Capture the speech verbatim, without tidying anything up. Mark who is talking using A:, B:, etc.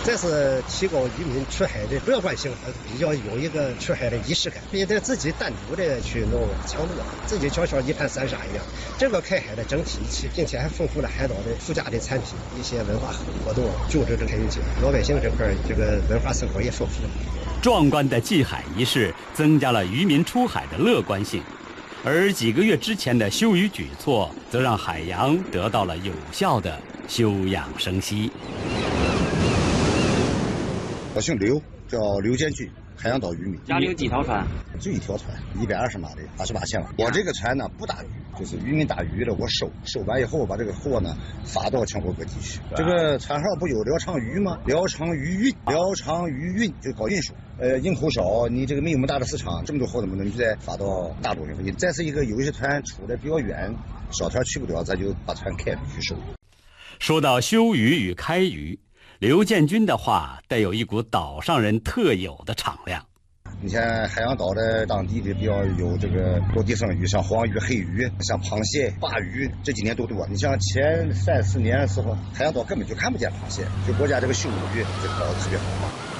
A: 这是提高渔民出海的乐观性，比较有一个出海的仪式感，比得自己单独的去弄强度，自己悄悄一盘散沙一样。这个开海的整体一起，并且还丰富了海岛的附加的产品，一些文化活动，就是这开渔节，老百姓这块这个文化生活也丰富了。
B: 壮观的祭海仪式增加了渔民出海的乐观性，而几个月之前的休渔举措，则让海洋得到了有效的休养生息。
C: 我姓刘，叫刘建军，海洋岛渔民。
D: 家里有几条船？
C: 就一条船，一百二十码的，二十八千瓦。我这个船呢不打鱼，就是渔民打鱼的，我收收完以后把这个货呢发到全国各地去。这个船号不有辽昌渔吗？辽昌渔运，辽昌渔运就搞运输。呃，人口少，你这个没有那么大的市场，这么多货怎么能就再发到大陆去？再是一个有一些船出的比较远，小船去不了，咱就把船开出去收。
B: 说到休渔与开渔，刘建军的话带有一股岛上人特有的敞亮。
C: 你像海洋岛的当地的比较有这个多地生鱼，像黄鱼、黑鱼，像螃蟹、鲅鱼，这几年都多。你像前三四年的时候，海洋岛根本就看不见螃蟹，就国家这个休渔就搞得特别好。